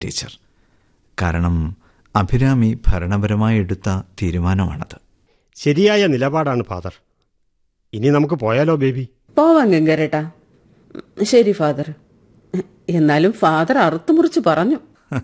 Teacher. കാരണം അഭിരാമി ഭരണപരമായി എടുത്ത തീരുമാനമാണത്. ശരിയായ നിലപാടാണ് ഫാദർ. ഇനി നമുക്ക് പോയാലോ ബേബി? പോവാം ഗംഗാരേട്ടാ. ശരി ഫാദർ. എന്നാലും ഫാദർ അറുത്തുമുറിച്ച് പറഞ്ഞു.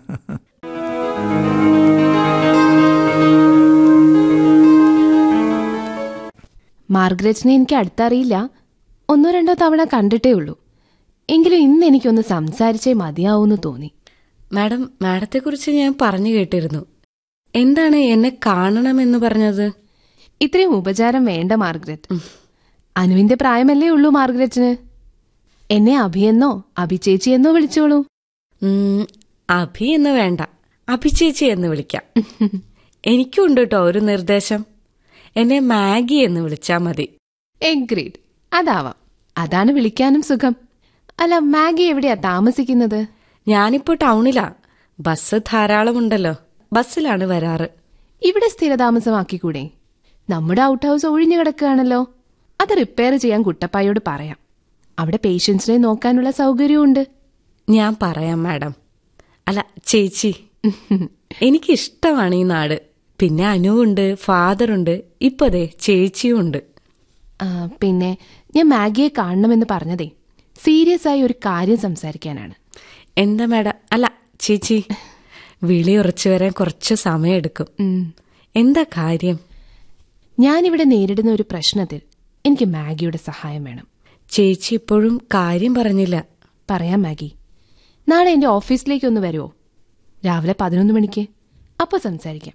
മാർഗ്രറ്റിനെ എനിക്ക് അടുത്തറിയില്ല, 1-2 തവണ കണ്ടിട്ടേ ഉള്ളൂ. എങ്കിലും ഇന്ന് എനിക്കൊന്ന് സംസാരിച്ചേ മതിയാവൂന്ന് തോന്നി. മാഡത്തെക്കുറിച്ച് ഞാൻ പറഞ്ഞു കേട്ടിരുന്നു. എന്താണ് എന്നെ കാണണമെന്ന് പറഞ്ഞത്? ഇത്രയും ഉപചാരം വേണ്ട മാർഗ്രറ്റ്. അനുവിന്റെ പ്രായമല്ലേ ഉള്ളൂ മാർഗ്രറ്റിന്. എന്നെ അഭിയെന്നോ അഭിചേച്ചിയെന്നോ വിളിച്ചോളൂ. അഭി എന്ന് വേണ്ട, അഭിചേച്ചി എന്ന് വിളിക്കാം. എനിക്കുണ്ട് കേട്ടോ ഒരു നിർദ്ദേശം. എന്നെ മാഗി എന്ന് വിളിച്ചാ മതി. എഗ്രീഡ്, അതാവാം. അതാണ് വിളിക്കാനും സുഖം. അല്ല, മാഗി എവിടെയാ താമസിക്കുന്നത്? ഞാനിപ്പോ ടൗണിലാ. ബസ് ധാരാളമുണ്ടല്ലോ, ബസ്സിലാണ് വരാറ്. ഇവിടെ സ്ഥിരതാമസമാക്കിക്കൂടെ? നമ്മുടെ ഔട്ട് ഹൗസ് ഒഴിഞ്ഞു കിടക്കുകയാണല്ലോ. അത് റിപ്പയർ ചെയ്യാൻ കുട്ടപ്പായോട് പറയാം. അവിടെ പേഷ്യൻസിനെ നോക്കാനുള്ള സൗകര്യമുണ്ട്. ഞാൻ പറയാം മാഡം. അല്ല ചേച്ചി, എനിക്കിഷ്ടമാണ് ഈ നാട്. പിന്നെ അനുവുണ്ട്, ഫാദറുണ്ട്, ഇപ്പതേ ചേച്ചിയും ഉണ്ട്. പിന്നെ ഞാൻ മാഗിയെ കാണണമെന്ന് പറഞ്ഞതേ സീരിയസ് ആയി ഒരു കാര്യം സംസാരിക്കാനാണ്. എന്താ മാഡം? അല്ല ചേച്ചി, വിളി ഉറച്ചു വരാൻ കുറച്ച് സമയമെടുക്കും. എന്താ കാര്യം? ഞാനിവിടെ നേരിടുന്ന ഒരു പ്രശ്നത്തിൽ എനിക്ക് മാഗിയുടെ സഹായം വേണം. ചേച്ചി ഇപ്പോഴും കാര്യം പറഞ്ഞില്ല. പറയാം മാഗി. നാളെ എന്റെ ഓഫീസിലേക്ക് ഒന്ന് വരുമോ? രാവിലെ 11 മണിക്ക്. അപ്പോൾ സംസാരിക്കാം.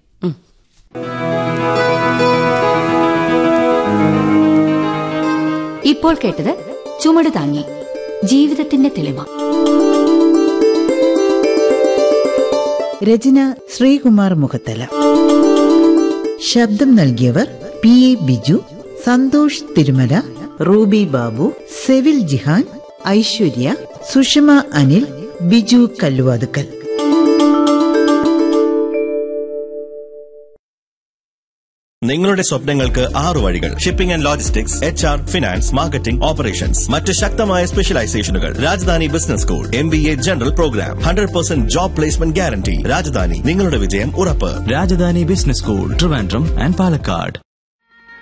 ഇപ്പോൾ കേട്ടത് ചുമട് താങ്ങി, ജീവിതത്തിന്റെ തെളിമ. രചന ശ്രീകുമാർ മുഖത്തല. ശബ്ദം നൽകിയവർ PA ബിജു, സന്തോഷ് തിരുമല, റൂബി ബാബു, സെവിൽ ജിഹാൻ, ഐശ്വര്യ, സുഷമ അനിൽ, ബിജു കല്ലുവാതുക്കൽ. നിങ്ങളുടെ സ്വപ്നങ്ങൾക്ക് 6 വഴികൾ. Shipping and logistics, HR, finance, marketing, operations, മറ്റ് ശക്തമായ സ്പെഷ്യലൈസേഷനുകൾ. Rajdhani business school, MBA general programme, 100% job placement guarantee. Rajdhani, നിങ്ങളുടെ വിജയം ഉറപ്പ്. Rajdhani business school, Trivandrum and Palakkad.